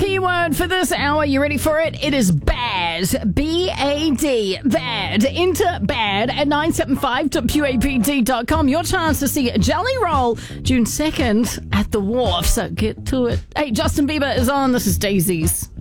keyword for this hour. You ready for it? It is bad. B-A-D. Bad. Enter bad at 975.puapd.com. Your chance to see Jelly Roll June 2nd at the Wharf. So get to it. Hey, Justin Bieber is on. This is Daisies.